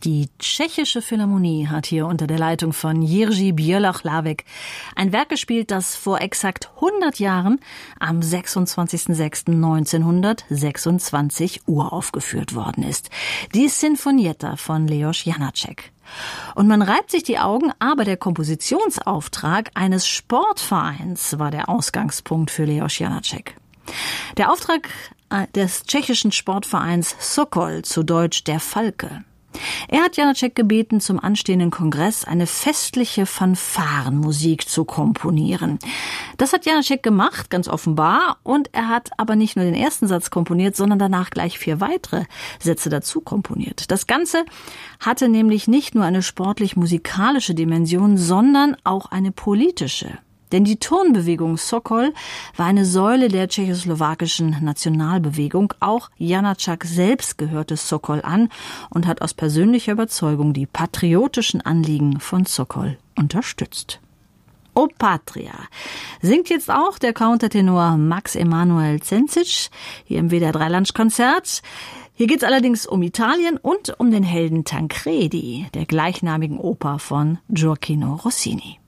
Die Tschechische Philharmonie hat hier unter der Leitung von Jiří Běloch-Lávek ein Werk gespielt, das vor exakt 100 Jahren am 26.06.1926 uraufgeführt worden ist. Die Sinfonietta von Leos Janáček. Und man reibt sich die Augen, aber der Kompositionsauftrag eines Sportvereins war der Ausgangspunkt für Leos Janáček. Der Auftrag des tschechischen Sportvereins Sokol, zu Deutsch der Falke. Er hat Janáček gebeten, zum anstehenden Kongress eine festliche Fanfarenmusik zu komponieren. Das hat Janáček gemacht, ganz offenbar, und er hat aber nicht nur den ersten Satz komponiert, sondern danach gleich 4 weitere Sätze dazu komponiert. Das Ganze hatte nämlich nicht nur eine sportlich-musikalische Dimension, sondern auch eine politische. Denn die Turnbewegung Sokol war eine Säule der tschechoslowakischen Nationalbewegung. Auch Janáček selbst gehörte Sokol an und hat aus persönlicher Überzeugung die patriotischen Anliegen von Sokol unterstützt. O Patria singt jetzt auch der Countertenor Max Emanuel Cencic hier im WDR 3 Lunchkonzert. Hier geht's allerdings um Italien und um den Helden Tancredi, der gleichnamigen Oper von Gioachino Rossini.